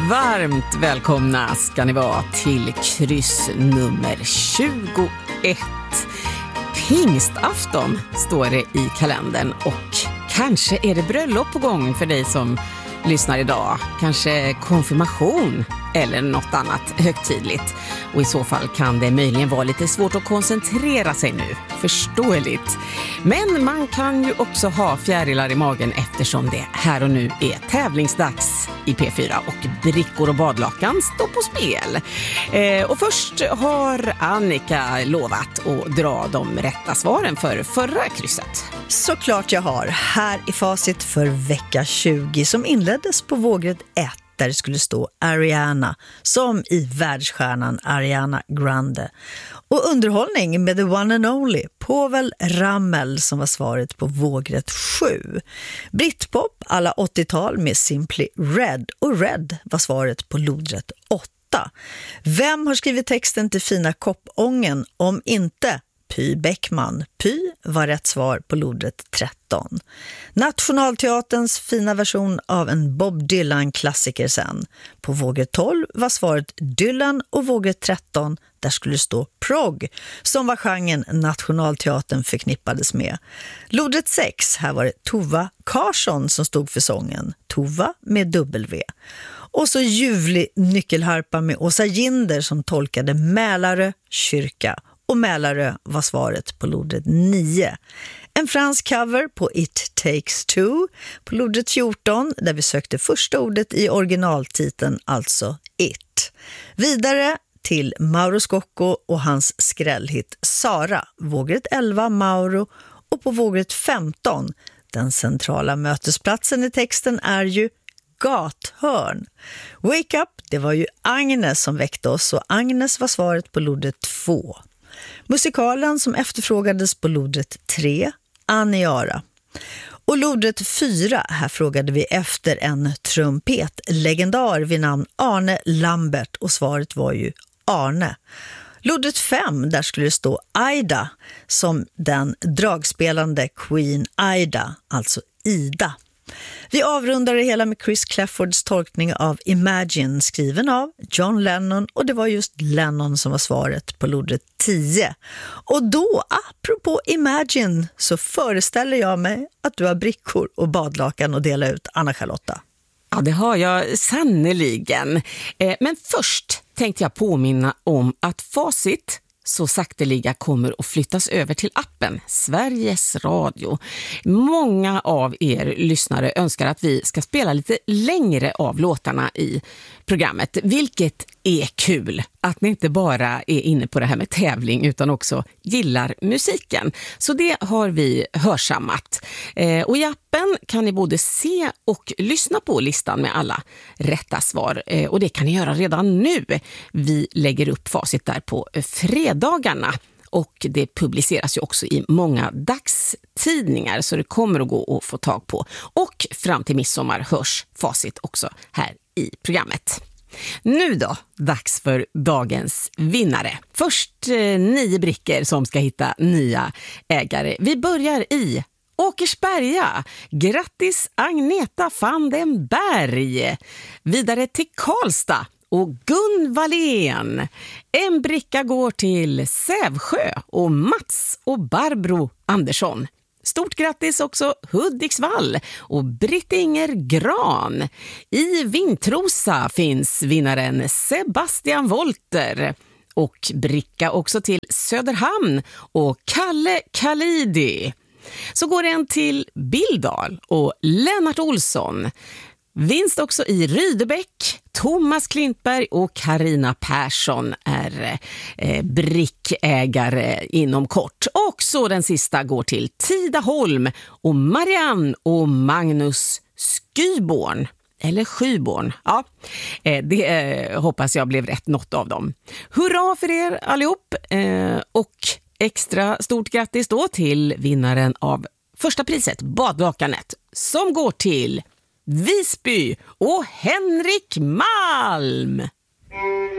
Varmt välkomna ska ni vara till kryss nummer 21. Pingstafton står det i kalendern och kanske är det bröllop på gång för dig som lyssnar idag. Kanske konfirmation eller något annat högtidligt. Och i så fall kan det möjligen vara lite svårt att koncentrera sig nu. Förståeligt. Men man kan ju också ha fjärilar i magen eftersom det här och nu är tävlingsdags i P4 och brickor och badlakan står på spel. Och först har Annika lovat att dra de rätta svaren för förra krysset. Såklart jag har. Här i facit för vecka 20 som inleddes på vågrätt 1. Där skulle stå Ariana, som i världsstjärnan Ariana Grande. Och underhållning med the one and only Povel Ramel som var svaret på vågrätt 7. Britpop alla 80-tal med Simply Red. Och Red var svaret på lodrätt 8. Vem har skrivit texten till Fina koppången om inte Py Bäckman? Py var rätt svar på lodrätt 13. Nationalteaterns fina version av en Bob Dylan-klassiker sen. På vågrätt 12 var svaret Dylan och vågrätt 13 där skulle stå prog som var genren Nationalteatern förknippades med. Lodrätt 6, här var det Tova Karsson som stod för sången. Tova med W. Och så ljuvlig nyckelharpa med Åsa Ginder som tolkade Mälarö kyrka. Och Mälarö var svaret på lodrätt 9. En fransk cover på It Takes Two på lodrätt 14 där vi sökte första ordet i originaltiteln, alltså It. Vidare till Mauro Scocco och hans skrällhit Sara, vågrätt 11 Mauro och på vågrätt 15. Den centrala mötesplatsen i texten är ju Gathörn. Wake Up, det var ju Agnes som väckte oss och Agnes var svaret på lodrätt 2. Musikalen som efterfrågades på lodrätt 3, Aniara. Och lodrätt 4, här frågade vi efter en trumpetlegendar vid namn Arne Lambert och svaret var ju Arne. Lodrätt 5, där skulle det stå Aida som den dragspelande Queen Aida, alltså Ida. Vi avrundar det hela med Chris Claffords tolkning av Imagine skriven av John Lennon och det var just Lennon som var svaret på lodrätt 10. Och då, apropå Imagine, så föreställer jag mig att du har brickor och badlakan att dela ut, Anna-Charlotta. Ja, det har jag sannoliken. Men först tänkte jag påminna om att facit så sakteliga kommer att flyttas över till appen Sveriges Radio. Många av er lyssnare önskar att vi ska spela lite längre av låtarna i programmet, vilket är kul att ni inte bara är inne på det här med tävling utan också gillar musiken. Så det har vi hörsammat. Och i appen kan ni både se och lyssna på listan med alla rätta svar. Och det kan ni göra redan nu. Vi lägger upp facit där på fredagarna. Och det publiceras ju också i många dagstidningar så det kommer att gå att få tag på. Och fram till midsommar hörs facit också här i programmet. Nu då, dags för dagens vinnare. Först 9 brickor som ska hitta nya ägare. Vi börjar i Åkersberga. Grattis Agneta van den Berg. Vidare till Karlstad och Gun Wallén. En bricka går till Sävsjö och Mats och Barbro Andersson. Stort grattis också Hudiksvall och Britt-Inger Gran. I Vintrosa finns vinnaren Sebastian Wolter. Och bricka också till Söderhamn och Kalle Kalidi. Så går en till Bildal och Lennart Olsson. Vinst också i Rydebäck. Thomas Klintberg och Karina Persson är brickägare inom kort. Och så den sista går till Tidaholm och Marianne och Magnus Skyborn. Eller Skyborn. Ja, det hoppas jag blev rätt något av dem. Hurra för er allihop. Och extra stort grattis då till vinnaren av första priset, badlakanet, som går till Visby och Henrik Malm.